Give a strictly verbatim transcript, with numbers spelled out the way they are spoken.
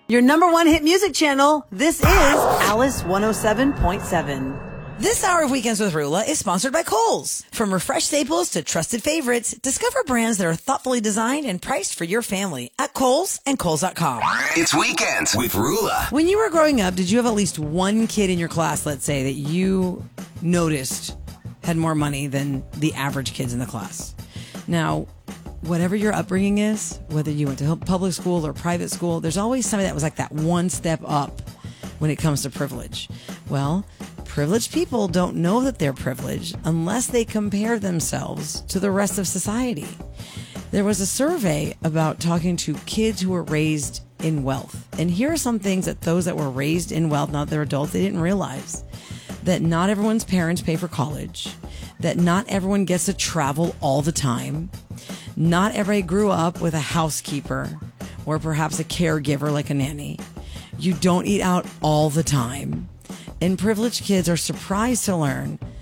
Your number one hit music channel. This is Alice one oh seven point seven. This hour of Weekends with Rula is sponsored by Kohl's. From refreshed staples to trusted favorites, discover brands that are thoughtfully designed and priced for your family at Kohl's and Kohl's dot com. It's Weekends with Rula. When you were growing up, did you have at least one kid in your class, let's say, that you noticed had more money than the average kids in the class? Now, whatever your upbringing is, whether you went to public school or private school, there's always somebody that was like that one step up when it comes to privilege. Well, privileged people don't know that they're privileged unless they compare themselves to the rest of society. There was a survey about talking to kids who were raised in wealth. And here are some things that those that were raised in wealth, now that they're adults, they didn't realize. That not everyone's parents pay for college. That not everyone gets to travel all the time. Not everybody grew up with a housekeeper or perhaps a caregiver like a nanny. You don't eat out all the time. And privileged kids are surprised to learn